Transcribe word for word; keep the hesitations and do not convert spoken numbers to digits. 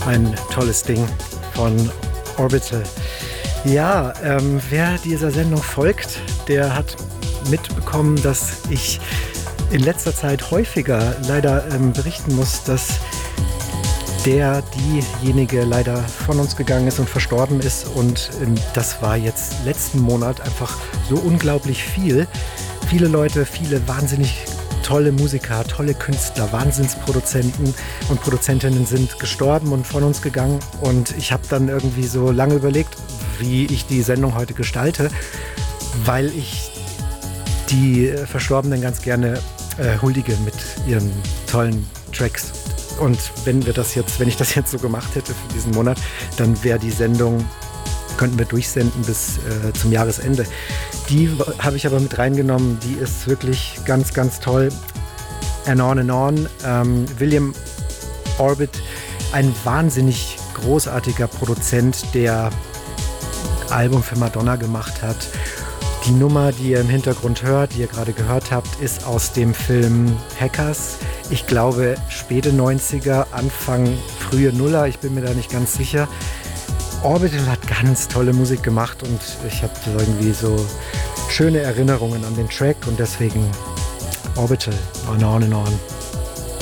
Ein tolles Ding von Orbital. Ja, ähm, wer dieser Sendung folgt, der hat mitbekommen, dass ich in letzter Zeit häufiger leider ähm, berichten muss, dass der, diejenige leider von uns gegangen ist und verstorben ist. Und ähm, das war jetzt letzten Monat einfach so unglaublich viel. Viele Leute, viele wahnsinnig tolle Musiker, tolle Künstler, Wahnsinnsproduzenten und Produzentinnen sind gestorben und von uns gegangen. Und ich habe dann irgendwie so lange überlegt, wie ich die Sendung heute gestalte, weil ich die Verstorbenen ganz gerne äh, huldige mit ihren tollen Tracks. Und wenn wir das jetzt, wenn ich das jetzt so gemacht hätte für diesen Monat, dann wäre die Sendung, könnten wir durchsenden bis äh, zum Jahresende. Die habe ich aber mit reingenommen, die ist wirklich ganz, ganz toll. And on and on. Ähm, William Orbit, ein wahnsinnig großartiger Produzent, der Album für Madonna gemacht hat. Die Nummer, die ihr im Hintergrund hört, die ihr gerade gehört habt, ist aus dem Film Hackers. Ich glaube späte neunziger, Anfang frühe Nuller, ich bin mir da nicht ganz sicher. Orbital hat ganz tolle Musik gemacht und ich habe irgendwie so schöne Erinnerungen an den Track und deswegen Orbital, on on and on.